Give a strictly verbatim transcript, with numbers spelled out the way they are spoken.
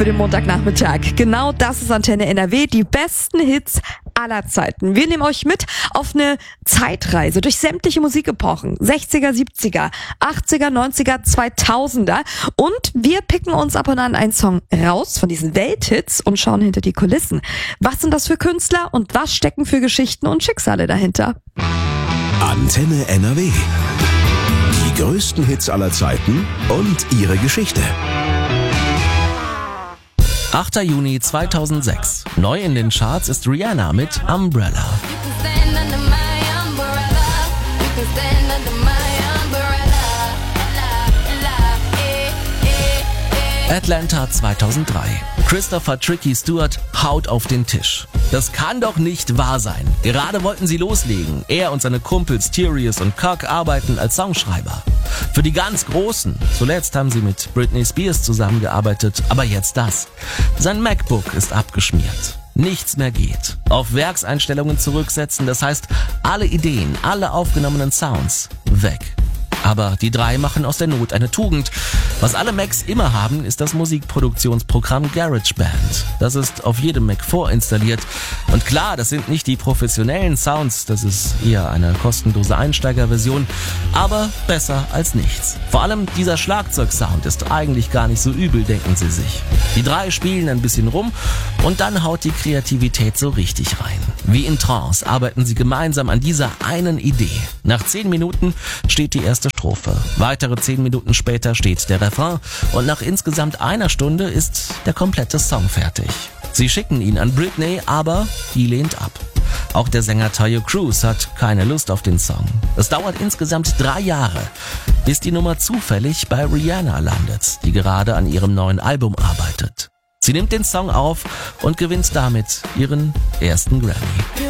für den Montagnachmittag. Genau das ist Antenne N R W, die besten Hits aller Zeiten. Wir nehmen euch mit auf eine Zeitreise durch sämtliche Musikepochen. sechziger, siebziger, achtziger, neunziger, zweitausender. Und wir picken uns ab und an einen Song raus von diesen Welthits und schauen hinter die Kulissen. Was sind das für Künstler und was stecken für Geschichten und Schicksale dahinter? Antenne N R W. Die größten Hits aller Zeiten und ihre Geschichte. achter Juni zweitausendsechs. Neu in den Charts ist Rihanna mit Umbrella. Atlanta zweitausenddrei. Christopher Tricky Stewart haut auf den Tisch. Das kann doch nicht wahr sein. Gerade wollten sie loslegen. Er und seine Kumpels Tyrius und Cock arbeiten als Songschreiber. Für die ganz Großen. Zuletzt haben sie mit Britney Spears zusammengearbeitet, aber jetzt das. Sein MacBook ist abgeschmiert. Nichts mehr geht. Auf Werkseinstellungen zurücksetzen, das heißt, alle Ideen, alle aufgenommenen Sounds weg. Aber die drei machen aus der Not eine Tugend. Was alle Macs immer haben, ist das Musikproduktionsprogramm GarageBand. Das ist auf jedem Mac vorinstalliert. Und klar, das sind nicht die professionellen Sounds, das ist eher eine kostenlose Einsteigerversion, aber besser als nichts. Vor allem dieser Schlagzeugsound ist eigentlich gar nicht so übel, denken sie sich. Die drei spielen ein bisschen rum und dann haut die Kreativität so richtig rein. Wie in Trance arbeiten sie gemeinsam an dieser einen Idee. Nach zehn Minuten steht die erste Strophe. Weitere zehn Minuten später steht der Refrain und nach insgesamt einer Stunde ist der komplette Song fertig. Sie schicken ihn an Britney, aber die lehnt ab. Auch der Sänger Taio Cruz hat keine Lust auf den Song. Es dauert insgesamt drei Jahre, bis die Nummer zufällig bei Rihanna landet, die gerade an ihrem neuen Album arbeitet. Sie nimmt den Song auf und gewinnt damit ihren ersten Grammy.